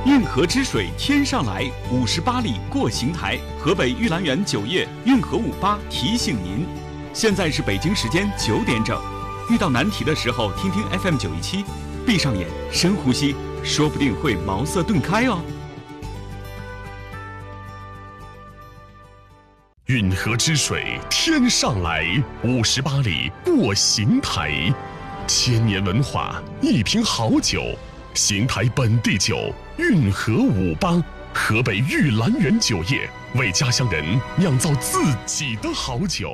运河之水天上来，58里过邢台。河北玉兰园酒业运河58提醒您，现在是北京时间9点整。遇到难题的时候，听听 FM 917，闭上眼，深呼吸，说不定会茅塞顿开哦。 运河之水天上来，58里过邢台。千年文化，一瓶好酒，邢台本地酒，运河58，河北玉兰园酒业为家乡人酿造自己的好酒。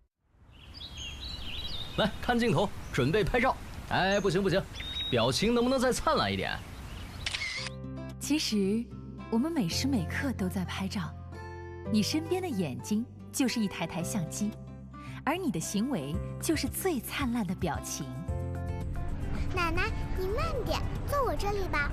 来看镜头，准备拍照。哎，不行，表情能不能再灿烂一点？ 其实，我们每时每刻都在拍照。你身边的眼睛就是一台台相机，而你的行为就是最灿烂的表情。 奶奶，你慢点，坐我这里吧。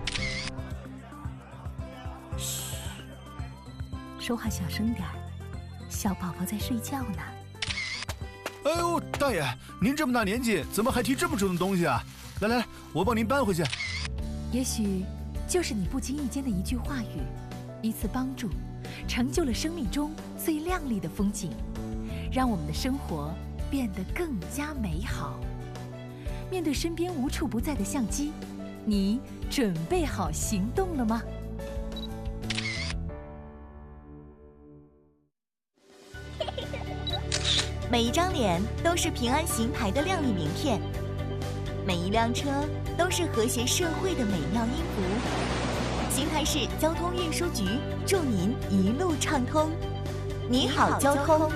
嘘，说话小声点儿，小宝宝在睡觉呢。 哎呦，大爷，您这么大年纪，怎么还提这么重的东西啊？来，我帮您搬回去。 也许就是你不经意间的一句话语，一次帮助，成就了生命中最亮丽的风景，让我们的生活变得更加美好。面对身边无处不在的相机，你准备好行动了吗？ 每一张脸都是平安邢台的亮丽名片，每一辆车都是和谐社会的美妙音符。邢台市交通运输局祝您一路畅通。你好，交通。